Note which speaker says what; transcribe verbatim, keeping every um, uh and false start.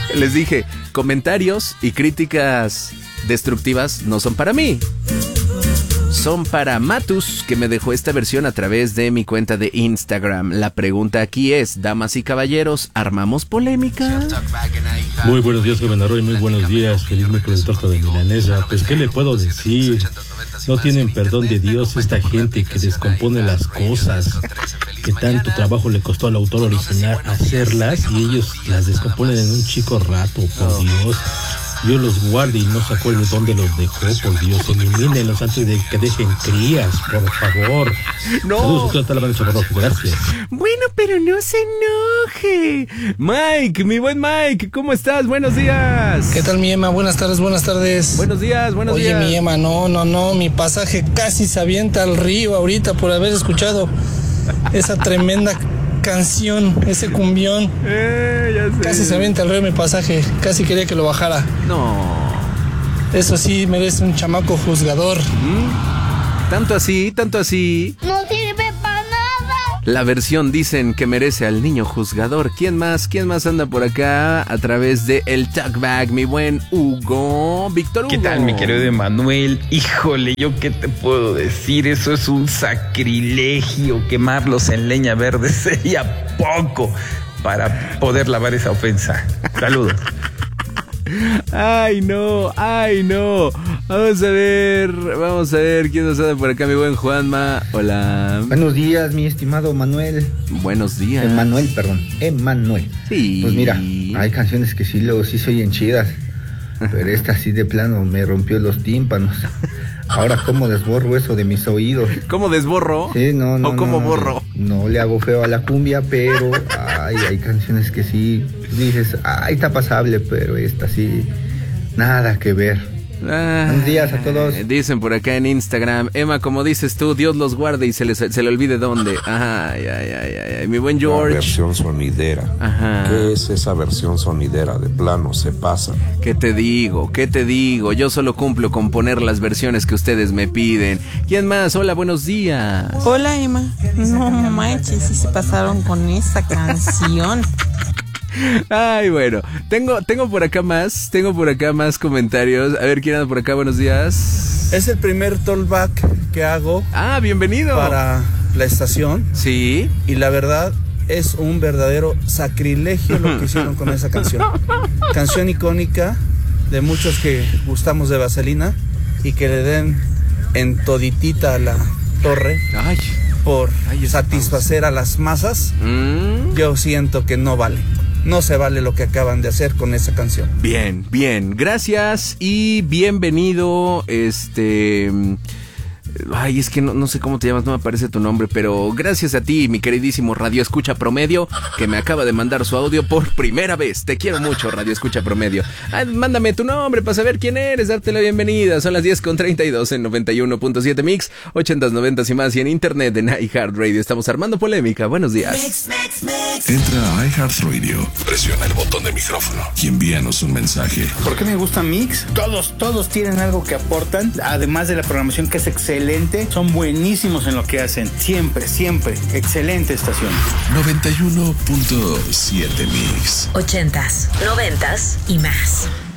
Speaker 1: Les dije, comentarios y críticas destructivas no son para mí. Son para Matus, que me dejó esta versión a través de mi cuenta de Instagram. La pregunta aquí es, damas y caballeros, ¿armamos polémica?
Speaker 2: Muy buenos días, joven Arroyo, muy buenos días. Feliz miércoles, torta de milanesa. Pues, ¿qué le puedo decir? No tienen perdón de Dios esta gente que descompone las cosas, que tanto trabajo le costó al autor original hacerlas y ellos las descomponen en un chico rato, por Dios. Dios los guarde y no sacó el dónde los dejó, por Dios. Elimínenlos antes de que dejen crías, por favor.
Speaker 1: No.
Speaker 2: Saludos, gracias.
Speaker 1: Bueno, pero no se enoje. Mike, mi buen Mike, ¿cómo estás? Buenos días.
Speaker 3: ¿Qué tal, mi Emma? Buenas tardes, buenas tardes.
Speaker 1: Buenos días, buenos
Speaker 3: Oye,
Speaker 1: días.
Speaker 3: Oye, mi Emma, no, no, no, mi pasaje casi se avienta al río ahorita por haber escuchado esa tremenda canción, ese cumbión.
Speaker 1: Eh, ya sé.
Speaker 3: Casi se avienta al río mi pasaje, casi quería que lo bajara.
Speaker 1: No.
Speaker 3: Eso sí, merece un chamaco juzgador.
Speaker 1: ¿Mm? Tanto así, tanto así.
Speaker 4: No sirve para nada.
Speaker 1: La versión dicen que merece al niño juzgador. ¿Quién más? ¿Quién más anda por acá a través de el Talkback? Mi buen Hugo, Víctor Hugo.
Speaker 5: ¿Qué tal, mi querido Emanuel? Híjole, ¿yo qué te puedo decir? Eso es un sacrilegio. Quemarlos en leña verde sería poco para poder lavar esa ofensa. Saludos.
Speaker 1: Ay, no, ay, no. Vamos a ver, vamos a ver quién nos anda por acá, mi buen Juanma. Hola.
Speaker 6: Buenos días, mi estimado Manuel.
Speaker 1: Buenos días.
Speaker 6: Emanuel, perdón. Emanuel.
Speaker 1: Sí.
Speaker 6: Pues mira, hay canciones que sí luego sí se oyen chidas, pero esta sí de plano me rompió los tímpanos. Ahora, ¿cómo desborro eso de mis oídos?
Speaker 1: ¿Cómo desborro?
Speaker 6: Sí, no, no.
Speaker 1: ¿O cómo
Speaker 6: no,
Speaker 1: borro?
Speaker 6: No, no le hago feo a la cumbia, pero ay, hay canciones que sí dices, ay, está pasable, pero esta sí, nada que ver.
Speaker 1: Ah,
Speaker 6: Buenos días a todos.
Speaker 1: Dicen por acá en Instagram, Emma, como dices tú, Dios los guarde y se, les, se le olvide dónde. Ajá, ay, ay, ay, ay, mi buen George.
Speaker 7: La versión sonidera.
Speaker 1: Ajá.
Speaker 7: ¿Qué es esa versión sonidera? De plano, se pasa.
Speaker 1: ¿Qué te digo? ¿Qué te digo? Yo solo cumplo con poner las versiones que ustedes me piden. ¿Quién más? Hola, buenos días.
Speaker 8: Hola, Emma. No manches, si se pasaron con esta canción.
Speaker 1: Ay, bueno, tengo, tengo por acá más, tengo por acá más comentarios. A ver, ¿quién anda por acá? Buenos días.
Speaker 9: Es el primer tollback que hago.
Speaker 1: Ah, bienvenido.
Speaker 9: Para la estación.
Speaker 1: Sí.
Speaker 9: Y la verdad es un verdadero sacrilegio lo que hicieron con esa canción. Canción icónica de muchos que gustamos de Vaselina y que le den en toditita a la torre.
Speaker 1: Ay.
Speaker 9: Por
Speaker 1: Ay,
Speaker 9: satisfacer a las masas.
Speaker 1: Mm.
Speaker 9: Yo siento que no vale. No se vale lo que acaban de hacer con esa canción.
Speaker 1: Bien, bien, gracias y bienvenido, este... Ay, es que no, no sé cómo te llamas, no me aparece tu nombre, pero gracias a ti, mi queridísimo Radio Escucha Promedio, que me acaba de mandar su audio por primera vez. Te quiero mucho, Radio Escucha Promedio. Ay, mándame tu nombre para saber quién eres, darte la bienvenida. Son las diez con treinta y dos en noventa y uno punto siete Mix, ochentas, noventas y más, y en internet en iHeartRadio. Estamos armando polémica. Buenos días.
Speaker 10: Mix, mix, mix. Entra a iHeartRadio, presiona el botón de micrófono y envíanos un mensaje.
Speaker 11: ¿Por qué me gusta Mix? Todos, todos tienen algo que aportan, además de la programación que es excelente. Son buenísimos en lo que hacen. Siempre, siempre. Excelente estación.
Speaker 10: noventa y uno punto siete Mix.
Speaker 12: Ochentas, noventas y más.